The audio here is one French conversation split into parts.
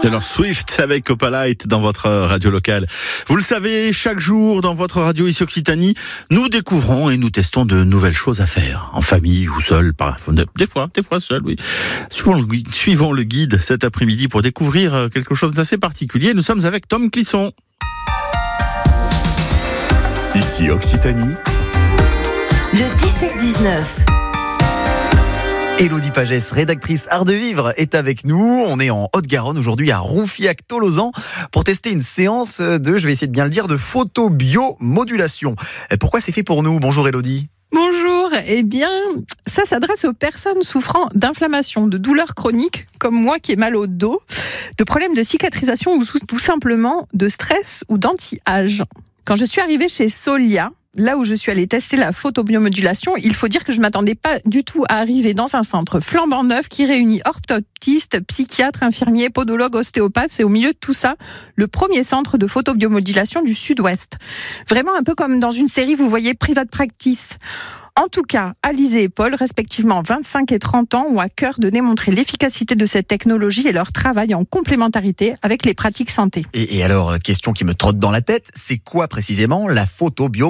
Taylor Swift avec Opalite dans votre radio locale. Vous le savez, chaque jour dans votre radio ici Occitanie, nous découvrons et nous testons de nouvelles choses à faire, en famille ou seul, des fois seul, oui. Suivons le guide cet après-midi pour découvrir quelque chose d'assez particulier. Nous sommes avec Tom Clisson. Ici Occitanie. Le 17-19. Élodie Pagès, rédactrice Art de Vivre, est avec nous. On est en Haute-Garonne aujourd'hui à Roufiac-Tolosan pour tester une séance je vais essayer de bien le dire, de photobiomodulation. Pourquoi c'est fait pour nous ? Bonjour Élodie. Bonjour, eh bien, ça s'adresse aux personnes souffrant d'inflammation, de douleurs chroniques, comme moi qui ai mal au dos, de problèmes de cicatrisation ou tout simplement de stress ou d'anti-âge. Quand je suis arrivée chez Solia, là où je suis allée tester la photobiomodulation, il faut dire que je ne m'attendais pas du tout à arriver dans un centre flambant neuf qui réunit orthoptistes, psychiatres, infirmiers, podologues, ostéopathes. C'est au milieu de tout ça le premier centre de photobiomodulation du Sud-Ouest. Vraiment un peu comme dans une série, vous voyez, Private Practice. En tout cas, Alizé et Paul, respectivement 25 et 30 ans, ont à cœur de démontrer l'efficacité de cette technologie et leur travail en complémentarité avec les pratiques santé. Et alors, question qui me trotte dans la tête, c'est quoi précisément la photobiomodulation ?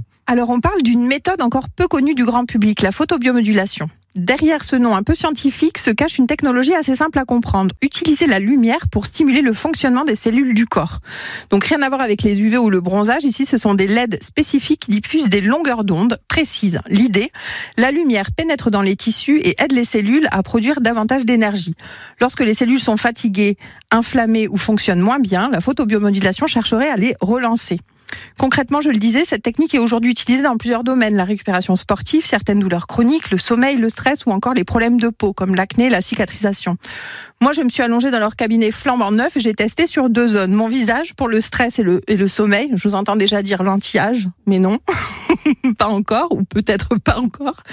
Alors, on parle d'une méthode encore peu connue du grand public, la photobiomodulation. Derrière ce nom un peu scientifique se cache une technologie assez simple à comprendre. Utiliser la lumière pour stimuler le fonctionnement des cellules du corps. Donc rien à voir avec les UV ou le bronzage. Ici, ce sont des LED spécifiques qui diffusent des longueurs d'onde précises. L'idée, la lumière pénètre dans les tissus et aide les cellules à produire davantage d'énergie. Lorsque les cellules sont fatiguées, inflammées ou fonctionnent moins bien, la photobiomodulation chercherait à les relancer. Concrètement, je le disais, cette technique est aujourd'hui utilisée dans plusieurs domaines. La récupération sportive, certaines douleurs chroniques, le sommeil, le stress ou encore les problèmes de peau, comme l'acné et la cicatrisation. Moi, je me suis allongée dans leur cabinet flambant neuf et j'ai testé sur 2 zones. Mon visage pour le stress et le sommeil. Je vous entends déjà dire l'anti-âge, mais non, pas encore, ou peut-être pas encore.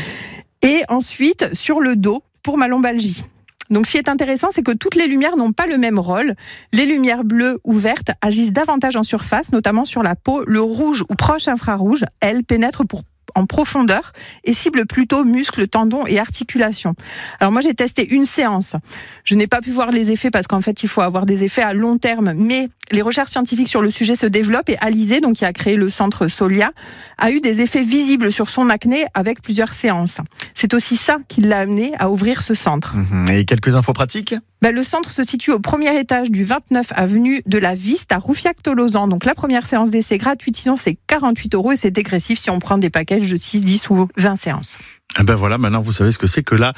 Et ensuite, sur le dos, pour ma lombalgie. Donc, ce qui est intéressant, c'est que toutes les lumières n'ont pas le même rôle. Les lumières bleues ou vertes agissent davantage en surface, notamment sur la peau. Le rouge ou proche infrarouge, elles, pénètrent en profondeur et cible plutôt muscles, tendons et articulations. Alors moi, j'ai testé une séance. Je n'ai pas pu voir les effets parce qu'en fait, il faut avoir des effets à long terme. Mais les recherches scientifiques sur le sujet se développent et Alizé, donc qui a créé le centre Solia, a eu des effets visibles sur son acné avec plusieurs séances. C'est aussi ça qui l'a amené à ouvrir ce centre. Et quelques infos pratiques ? Le centre se situe au premier étage du 29 avenue de la Viste à Roufiac-Tolosan. Donc la première séance d'essai gratuite, sinon c'est 48 € et c'est dégressif si on prend des packages de 6, 10 ou 20 séances. Voilà, maintenant vous savez ce que c'est que la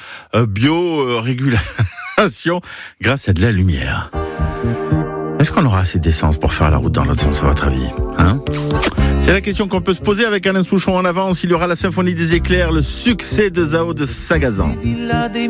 biorégulation grâce à de la lumière. Est-ce qu'on aura assez d'essence pour faire la route dans l'autre sens, à votre avis ? C'est la question qu'on peut se poser avec Alain Souchon en avance. Il y aura la symphonie des éclairs, le succès de Zao de Sagazan.